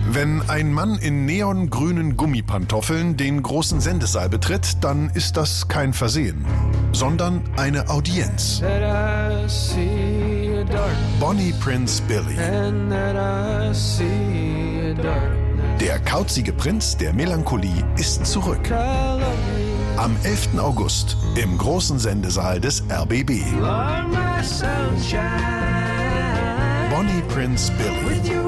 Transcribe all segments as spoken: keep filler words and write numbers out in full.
Wenn ein Mann in neongrünen Gummipantoffeln den großen Sendesaal betritt, dann ist das kein Versehen, sondern eine Audienz. Bonnie Prince Billy. Der kauzige Prinz der Melancholie ist zurück. Am elften August im großen Sendesaal des R B B. Bonnie Prince Billy.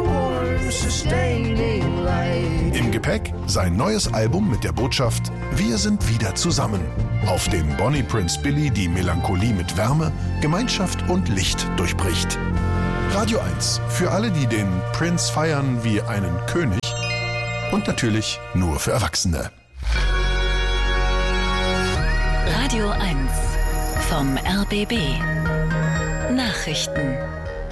Im Gepäck sein neues Album mit der Botschaft Wir sind wieder zusammen, auf dem Bonnie Prince Billy die Melancholie mit Wärme, Gemeinschaft und Licht durchbricht. Radio eins für alle, die den Prince feiern wie einen König und natürlich nur für Erwachsene. Radio eins vom R B B. Nachrichten.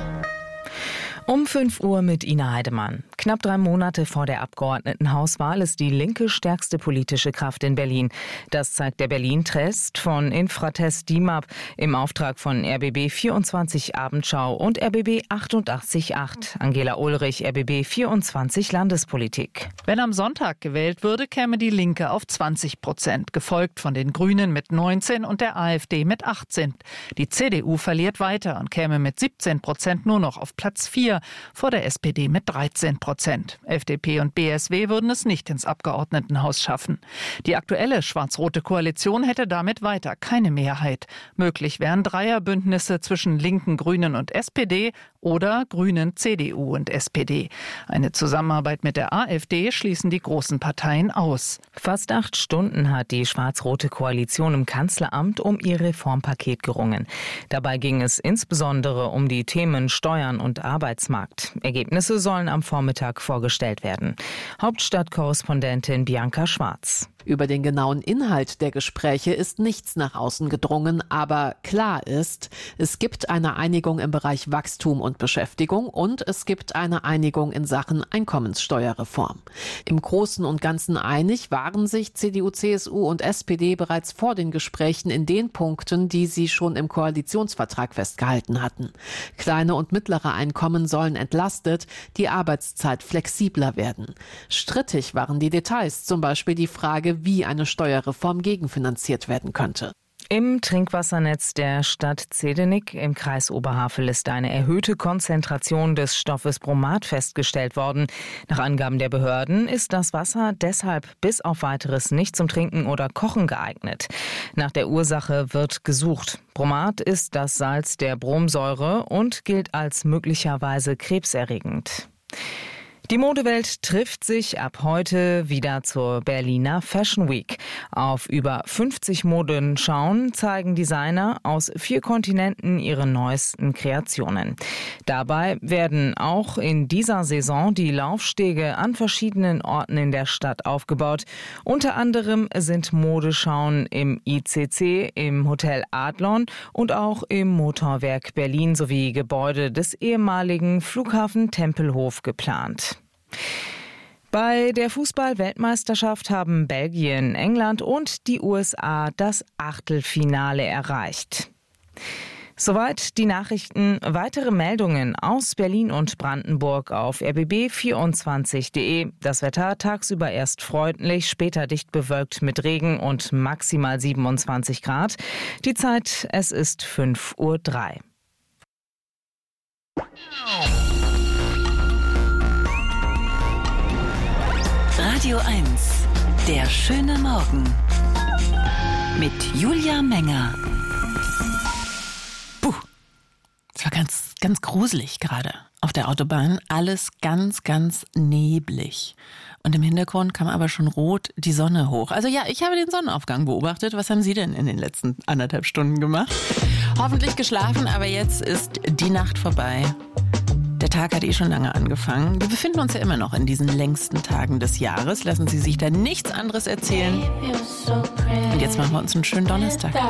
Um fünf Uhr mit Ina Heidemann. Knapp drei Monate vor der Abgeordnetenhauswahl ist die Linke stärkste politische Kraft in Berlin. Das zeigt der Berlin-Test von Infratest D I M A P im Auftrag von R B B vierundzwanzig Abendschau und R B B achtundachtzig Komma acht. Angela Ulrich, R B B vierundzwanzig Landespolitik. Wenn am Sonntag gewählt würde, käme die Linke auf zwanzig Prozent, gefolgt von den Grünen mit neunzehn und der AfD mit achtzehn. Die C D U verliert weiter und käme mit siebzehn Prozent nur noch auf Platz vier, vor der S P D mit dreizehn Prozent. F D P und B S W würden es nicht ins Abgeordnetenhaus schaffen. Die aktuelle schwarz-rote Koalition hätte damit weiter keine Mehrheit. Möglich wären Dreierbündnisse zwischen Linken, Grünen und S P D oder Grünen, C D U und S P D. Eine Zusammenarbeit mit der AfD schließen die großen Parteien aus. Fast acht Stunden hat die schwarz-rote Koalition im Kanzleramt um ihr Reformpaket gerungen. Dabei ging es insbesondere um die Themen Steuern und Arbeitsmarkt. Ergebnisse sollen am Vormittag vorgestellt werden. Hauptstadtkorrespondentin Bianca Schwarz. Über den genauen Inhalt der Gespräche ist nichts nach außen gedrungen, aber klar ist, es gibt eine Einigung im Bereich Wachstum und Beschäftigung und es gibt eine Einigung in Sachen Einkommenssteuerreform. Im Großen und Ganzen einig waren sich C D U, C S U und S P D bereits vor den Gesprächen in den Punkten, die sie schon im Koalitionsvertrag festgehalten hatten. Kleine und mittlere Einkommen sollen entlastet, die Arbeitszeit flexibler werden. Strittig waren die Details, zum Beispiel die Frage, wie eine Steuerreform gegenfinanziert werden könnte. Im Trinkwassernetz der Stadt Zehdenick im Kreis Oberhavel ist eine erhöhte Konzentration des Stoffes Bromat festgestellt worden. Nach Angaben der Behörden ist das Wasser deshalb bis auf Weiteres nicht zum Trinken oder Kochen geeignet. Nach der Ursache wird gesucht. Bromat ist das Salz der Bromsäure und gilt als möglicherweise krebserregend. Die Modewelt trifft sich ab heute wieder zur Berliner Fashion Week. Auf über fünfzig Modenschauen zeigen Designer aus vier Kontinenten ihre neuesten Kreationen. Dabei werden auch in dieser Saison die Laufstege an verschiedenen Orten in der Stadt aufgebaut. Unter anderem sind Modeschauen im I C C, im Hotel Adlon und auch im Motorwerk Berlin sowie Gebäude des ehemaligen Flughafen Tempelhof geplant. Bei der Fußball-Weltmeisterschaft haben Belgien, England und die U S A das Achtelfinale erreicht. Soweit die Nachrichten. Weitere Meldungen aus Berlin und Brandenburg auf r b b vierundzwanzig punkt de. Das Wetter tagsüber erst freundlich, später dicht bewölkt mit Regen und maximal siebenundzwanzig Grad. Die Zeit, es ist fünf Uhr drei. Radio eins, der schöne Morgen mit Julia Menger. Puh, es war ganz, ganz gruselig gerade auf der Autobahn. Alles ganz, ganz neblig. Und im Hintergrund kam aber schon rot die Sonne hoch. Also ja, ich habe den Sonnenaufgang beobachtet. Was haben Sie denn in den letzten anderthalb Stunden gemacht? Hoffentlich geschlafen, aber jetzt ist die Nacht vorbei. Der Tag hat eh schon lange angefangen. Wir befinden uns ja immer noch in diesen längsten Tagen des Jahres. Lassen Sie sich da nichts anderes erzählen. Und jetzt machen wir uns einen schönen Donnerstag.